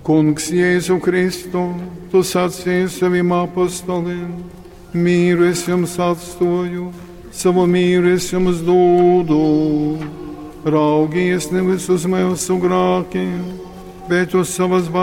Kungs Jēzu Kristu, tu sacīji saviem apostoliem, mīru es jums atstoju, savu mīru es jums dodu. Raugies nevis uz mūsu grēkiem, bet uz savas